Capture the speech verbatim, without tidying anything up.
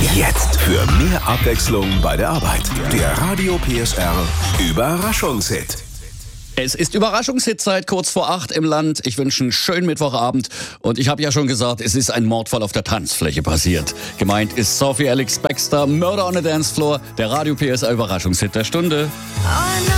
Jetzt für mehr Abwechslung bei der Arbeit. Der Radio P S R Überraschungshit. Es ist Überraschungshitzeit, kurz vor acht im Land. Ich wünsche einen schönen Mittwochabend. Und ich habe ja schon gesagt, es ist ein Mordfall auf der Tanzfläche passiert. Gemeint ist Sophie Alex Baxter, Murder on the Dance Floor, der Radio P S R Überraschungshit der Stunde. Oh, no.